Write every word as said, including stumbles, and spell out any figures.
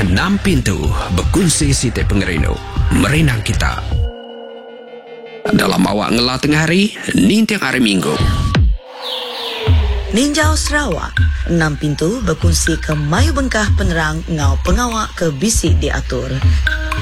enam pintu berkongsi Siti Pengerino. Merenang kita. Dalam awak ngelah tengah hari, ni tiang hari minggu. Ninjau Sarawak, enam pintu berkongsi ke Mayu Bengkah penerang ngau pengawak ke bisik diatur.